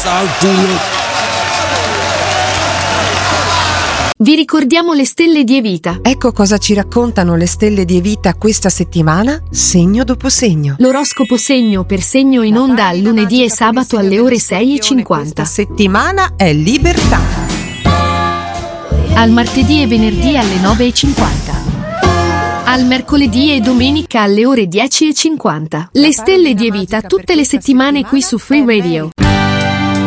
Vi ricordiamo le stelle di Evita. Ecco cosa ci raccontano le stelle di Evita questa settimana, segno dopo segno. L'oroscopo segno per segno in onda al lunedì e sabato alle ore 6:50. Questa settimana è libertà. Al martedì e venerdì alle 9:50. Al mercoledì e domenica alle ore 10:50. Le stelle di Evita tutte le settimane qui su Free Radio.